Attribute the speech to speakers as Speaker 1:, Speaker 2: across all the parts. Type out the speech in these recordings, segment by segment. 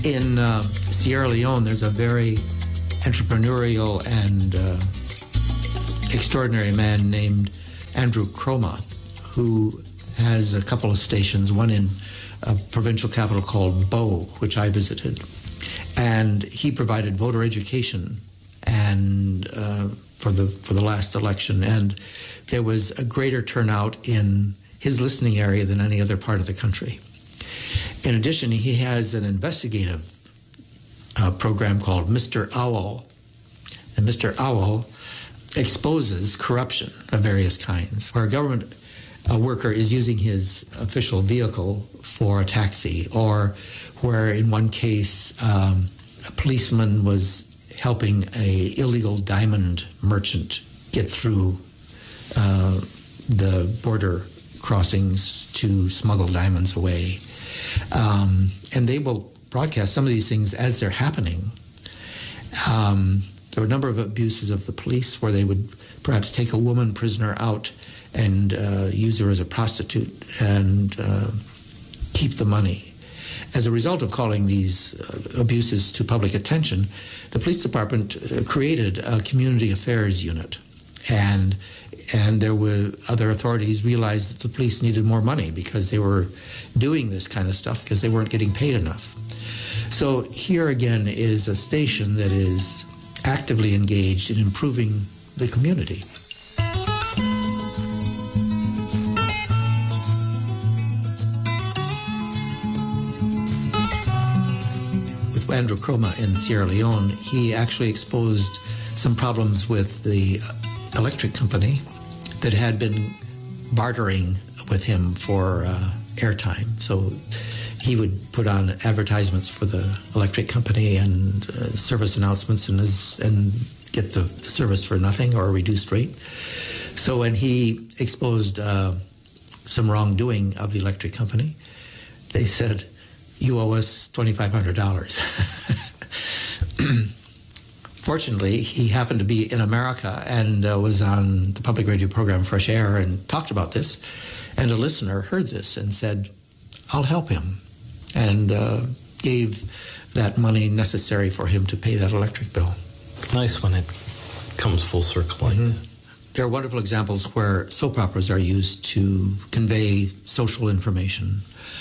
Speaker 1: In Sierra Leone, there's a very entrepreneurial and extraordinary man named Andrew Kroma, who has a couple of stations, one in a provincial capital called Bo, which I visited. And he provided voter education and for the last election. And there was a greater turnout in his listening area than any other part of the country. In addition, he has an investigative program called Mr. Owl. And Mr. Owl exposes corruption of various kinds, where a government worker is using his official vehicle for a taxi, or where in one case a policeman was helping an illegal diamond merchant get through the border crossings to smuggle diamonds away. And they will broadcast some of these things as they're happening. There were a number of abuses of the police where they would perhaps take a woman prisoner out and use her as a prostitute and keep the money. As a result of calling these abuses to public attention, the police department created a community affairs unit. And there were other authorities realized that the police needed more money because they were doing this kind of stuff because they weren't getting paid enough. So here again is a station that is actively engaged in improving the community. With Andrew Kroma in Sierra Leone, he actually exposed some problems with the electric company that had been bartering with him for airtime. So he would put on advertisements for the electric company and service announcements and get the service for nothing or a reduced rate. So when he exposed some wrongdoing of the electric company, they said, "You owe us $2,500. Fortunately, he happened to be in America and was on the public radio program Fresh Air and talked about this. And a listener heard this and said, "I'll help him," and gave that money necessary for him to pay that electric bill.
Speaker 2: It's nice when it comes full circle like that.
Speaker 1: There are wonderful examples where soap operas are used to convey social information.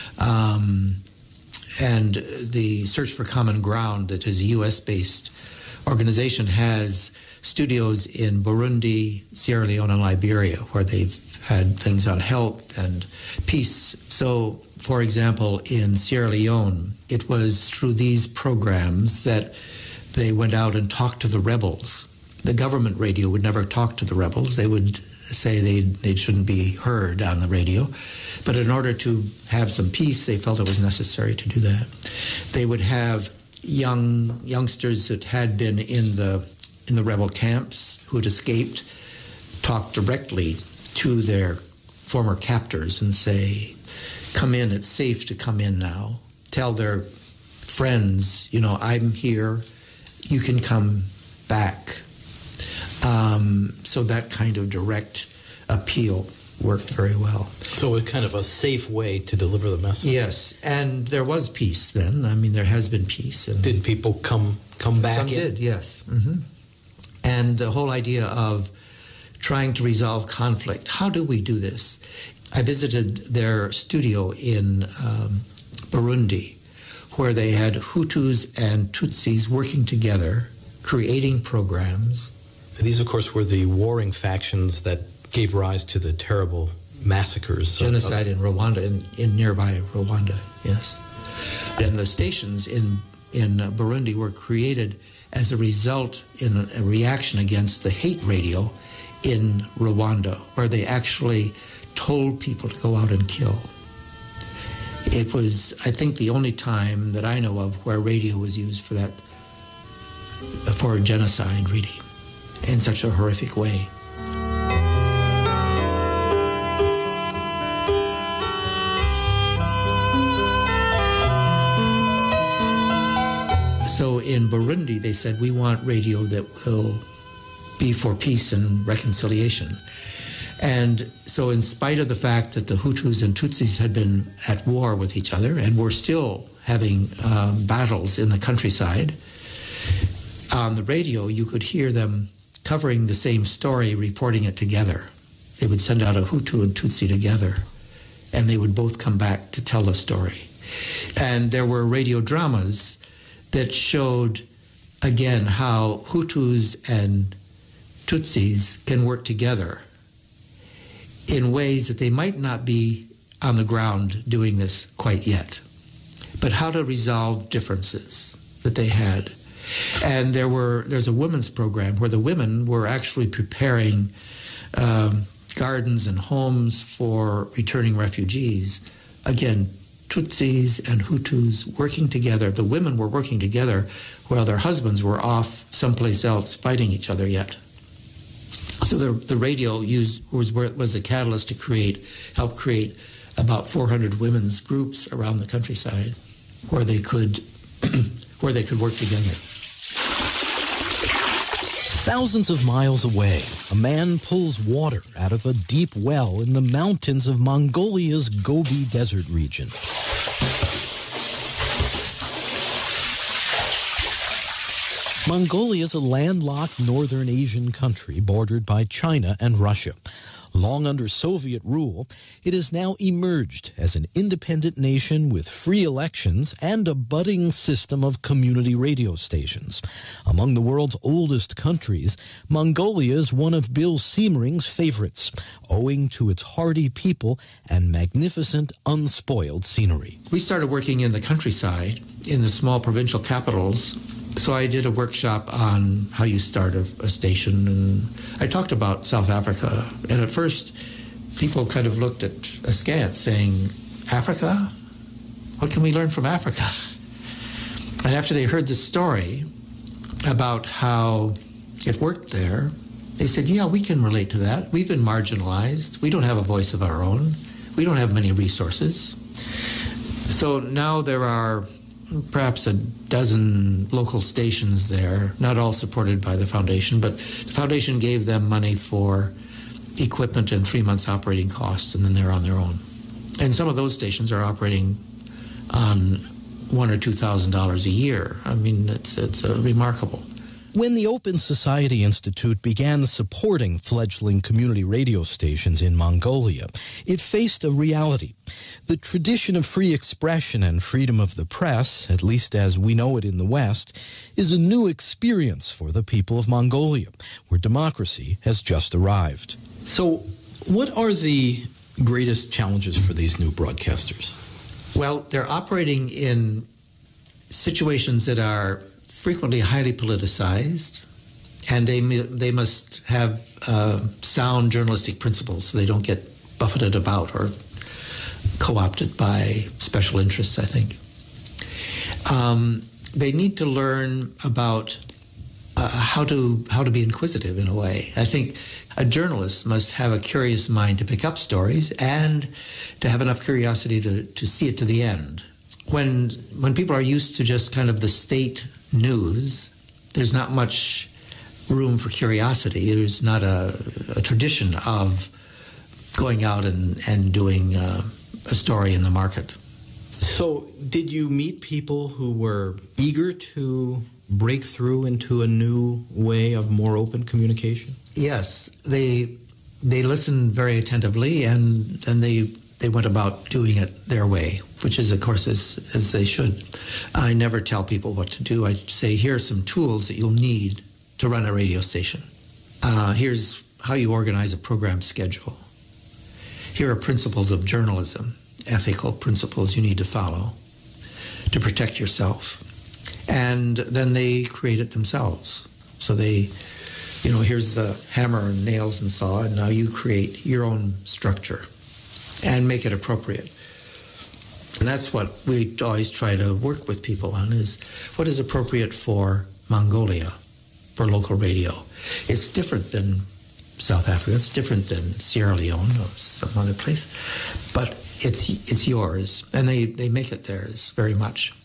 Speaker 1: And the Search for Common Ground, that is a U.S.-based organization, has studios in Burundi, Sierra Leone, and Liberia, where they've had things on health and peace. So, for example, in Sierra Leone, it was through these programs that they went out and talked to the rebels. The government radio would never talk to the rebels. They would say they shouldn't be heard on the radio. But in order to have some peace, they felt it was necessary to do that. They would have youngsters that had been in the rebel camps who had escaped talk directly to their former captors and say, "Come in, it's safe to come in now." Tell their friends, "I'm here, you can come back." So that kind of direct appeal worked very well.
Speaker 2: So it's kind of a safe way to deliver the message.
Speaker 1: Yes, and there was peace then. I mean, there has been peace. And
Speaker 2: did people come back
Speaker 1: some
Speaker 2: in?
Speaker 1: Did, yes. Mm-hmm. And the whole idea of trying to resolve conflict, how do we do this? I visited their studio in Burundi, where they had Hutus and Tutsis working together, creating programs.
Speaker 2: These, of course, were the warring factions that gave rise to the terrible massacres.
Speaker 1: Genocide in Rwanda, in nearby Rwanda, yes. And the stations in Burundi were created as a result in a reaction against the hate radio in Rwanda, where they actually told people to go out and kill. It was, I think, the only time that I know of where radio was used for genocide, really, in such a horrific way. So in Burundi, they said, we want radio that will be for peace and reconciliation. And so in spite of the fact that the Hutus and Tutsis had been at war with each other and were still having battles in the countryside. On the radio, you could hear them covering the same story, reporting it together. They would send out a Hutu and Tutsi together, and they would both come back to tell the story. And there were radio dramas that showed, again, how Hutus and Tutsis can work together in ways that they might not be on the ground doing this quite yet, but how to resolve differences that they had. And there's a women's program where the women were actually preparing gardens and homes for returning refugees. Again, Tutsis and Hutus working together. The women were working together while their husbands were off someplace else fighting each other yet. So the radio was a catalyst to help create about 400 women's groups around the countryside where they could work together.
Speaker 3: Thousands of miles away, a man pulls water out of a deep well in the mountains of Mongolia's Gobi Desert region. Mongolia is a landlocked northern Asian country bordered by China and Russia. Long under Soviet rule, it has now emerged as an independent nation with free elections and a budding system of community radio stations. Among the world's oldest countries, Mongolia is one of Bill Siemering's favorites, owing to its hardy people and magnificent, unspoiled scenery.
Speaker 1: We started working in the countryside, in the small provincial capitals. So I did a workshop on how you start a station, and I talked about South Africa. And at first, people kind of looked at askance, saying, Africa? What can we learn from Africa? And after they heard the story about how it worked there, they said, yeah, we can relate to that. We've been marginalized. We don't have a voice of our own. We don't have many resources. So now there are perhaps a dozen local stations there, not all supported by the foundation, but the foundation gave them money for equipment and 3 months operating costs, and then they're on their own. And some of those stations are operating on $1,000 or $2,000 a year. I mean, it's remarkable.
Speaker 3: When the Open Society Institute began supporting fledgling community radio stations in Mongolia, it faced a reality. The tradition of free expression and freedom of the press, at least as we know it in the West, is a new experience for the people of Mongolia, where democracy has just arrived.
Speaker 2: So, what are the greatest challenges for these new broadcasters?
Speaker 1: Well, they're operating in situations that are frequently highly politicized, and they must have sound journalistic principles so they don't get buffeted about or co-opted by special interests, I think. They need to learn about how to be inquisitive in a way. I think a journalist must have a curious mind to pick up stories and to have enough curiosity to see it to the end. When people are used to just kind of the state news, there's not much room for curiosity. There's not a tradition of going out and doing a story in the market.
Speaker 2: So did you meet people who were eager to break through into a new way of more open communication?
Speaker 1: Yes, they listened very attentively, and they went about doing it their way, which is, of course, as they should. I never tell people what to do. I say, here are some tools that you'll need to run a radio station. Here's how you organize a program schedule. Here are principles of journalism, ethical principles you need to follow to protect yourself. And then they create it themselves. So here's the hammer and nails and saw, and now you create your own structure and make it appropriate. And that's what we always try to work with people on, is what is appropriate for Mongolia, for local radio. It's different than South Africa. It's different than Sierra Leone or some other place. But it's yours, and they make it theirs very much.